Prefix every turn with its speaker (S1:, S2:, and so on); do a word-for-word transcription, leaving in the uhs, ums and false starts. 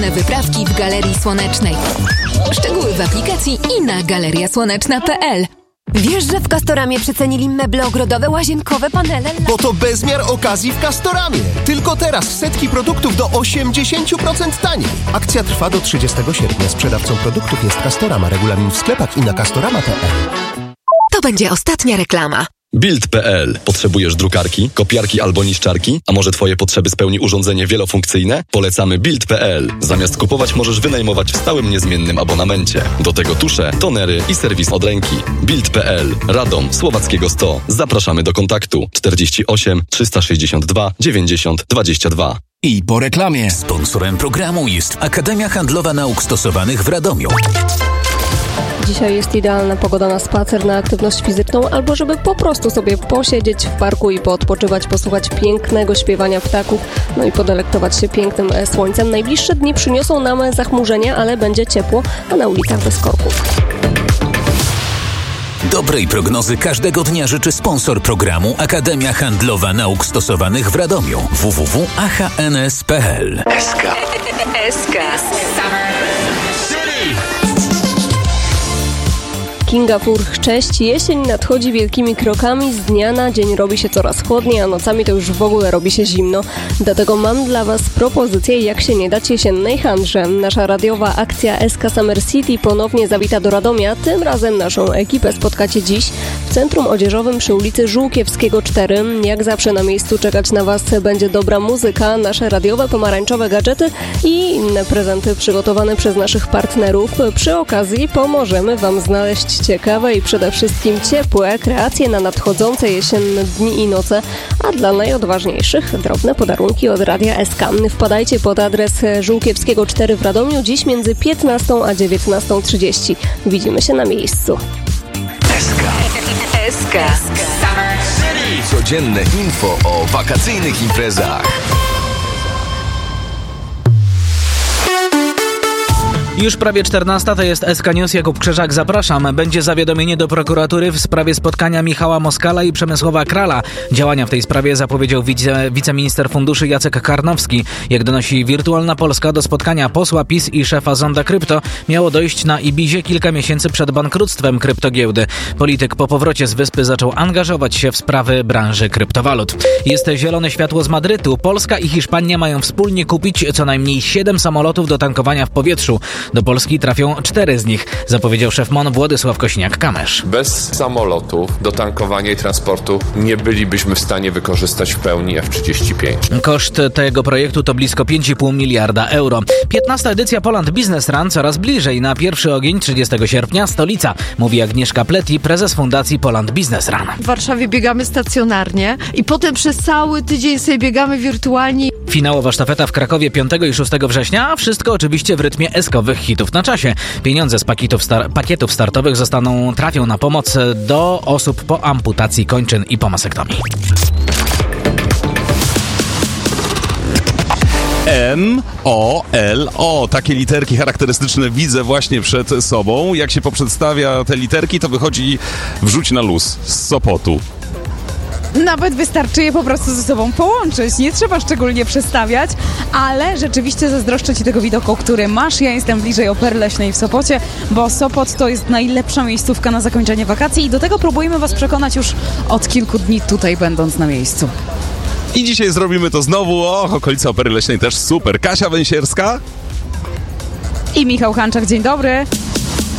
S1: Wyprawki w Galerii Słonecznej. Szczegóły w aplikacji i na galeria słoneczna kropka p l.
S2: Wiesz, że w Castoramie przecenili meble ogrodowe, łazienkowe, panele?
S3: Bo to bezmiar okazji w Castoramie. Tylko teraz setki produktów do osiemdziesiąt procent taniej. Akcja trwa do trzydziestego sierpnia. Sprzedawcą produktów jest Castorama. Regulamin w sklepach i na castorama kropka p l.
S2: To będzie ostatnia reklama.
S4: Bild kropka p l. Potrzebujesz drukarki, kopiarki albo niszczarki? A może Twoje potrzeby spełni urządzenie wielofunkcyjne? Polecamy Bild kropka p l. Zamiast kupować możesz wynajmować w stałym niezmiennym abonamencie. Do tego tusze, tonery i serwis od ręki. Bild kropka p l. Radom, Słowackiego sto. Zapraszamy do kontaktu czterdzieści osiem trzysta sześćdziesiąt dwa dziewięćdziesiąt dwadzieścia dwa.
S5: I po reklamie. Sponsorem programu jest Akademia Handlowa Nauk Stosowanych w Radomiu.
S6: Dzisiaj jest idealna pogoda na spacer, na aktywność fizyczną albo żeby po prostu sobie posiedzieć w parku i poodpoczywać, posłuchać pięknego śpiewania ptaków, no i podelektować się pięknym słońcem. Najbliższe dni przyniosą nam zachmurzenia, ale będzie ciepło, a na ulicach bez korków.
S5: Dobrej prognozy każdego dnia życzy sponsor programu Akademia Handlowa Nauk Stosowanych w Radomiu. w w w kropka a h n s kropka p l.
S1: S K. S K.
S6: Kinga Furch, cześć. Jesień nadchodzi wielkimi krokami, z dnia na dzień robi się coraz chłodniej, a nocami to już w ogóle robi się zimno. Dlatego mam dla Was propozycję, jak się nie dać jesiennej handrze. Nasza radiowa akcja S K Summer City ponownie zawita do Radomia. Tym razem naszą ekipę spotkacie dziś w Centrum Odzieżowym przy ulicy Żółkiewskiego cztery. Jak zawsze na miejscu czekać na Was będzie dobra muzyka, nasze radiowe pomarańczowe gadżety i inne prezenty przygotowane przez naszych partnerów. Przy okazji pomożemy Wam znaleźć ciekawe i przede wszystkim ciepłe kreacje na nadchodzące jesienne dni i noce, a dla najodważniejszych drobne podarunki od Radia S K. Wpadajcie pod adres Żółkiewskiego cztery w Radomiu dziś między piętnastą a dziewiętnastą trzydzieści. Widzimy się na miejscu.
S1: S K. S K.
S7: Codzienne info o wakacyjnych imprezach.
S8: Już prawie czternasta, to jest S K News, Jakub Krzyżak, zapraszam. Będzie zawiadomienie do prokuratury w sprawie spotkania Michała Moskala i Przemysława Krala. Działania w tej sprawie zapowiedział wice, wiceminister funduszy Jacek Karnowski. Jak donosi Wirtualna Polska, do spotkania posła PiS i szefa Zonda Krypto miało dojść na Ibizie kilka miesięcy przed bankructwem kryptogiełdy. Polityk po powrocie z wyspy zaczął angażować się w sprawy branży kryptowalut. Jest zielone światło z Madrytu. Polska i Hiszpania mają wspólnie kupić co najmniej siedem samolotów do tankowania w powietrzu. Do Polski trafią cztery z nich, zapowiedział szef M O N Władysław Kośniak-Kamysz.
S9: Bez samolotów do tankowania i transportu nie bylibyśmy w stanie wykorzystać w pełni F trzydzieści pięć.
S8: Koszt tego projektu to blisko pięć i pół miliarda euro. piętnasta edycja Poland Business Run coraz bliżej. Na pierwszy ogień trzydziestego sierpnia stolica, mówi Agnieszka Pleti, prezes Fundacji Poland Business Run.
S10: W Warszawie biegamy stacjonarnie i potem przez cały tydzień sobie biegamy wirtualnie.
S8: Finałowa sztafeta w Krakowie piątego i szóstego września, a wszystko oczywiście w rytmie eskowych hitów na czasie. Pieniądze z pakietów, star- pakietów startowych zostaną, trafią na pomoc do osób po amputacji kończyn i po masektomii.
S11: M O L O. Takie literki charakterystyczne widzę właśnie przed sobą. Jak się poprzedstawia te literki, to wychodzi wrzuć na luz z Sopotu.
S12: Nawet wystarczy je po prostu ze sobą połączyć. Nie trzeba szczególnie przestawiać, ale rzeczywiście zazdroszczę Ci tego widoku, który masz. Ja jestem bliżej Opery Leśnej w Sopocie, bo Sopot to jest najlepsza miejscówka na zakończenie wakacji i do tego próbujemy Was przekonać już od kilku dni tutaj będąc na miejscu.
S11: I dzisiaj zrobimy to znowu. O, okolica Opery Leśnej też super. Kasia Węsierska
S12: i Michał Hanczak. Dzień dobry.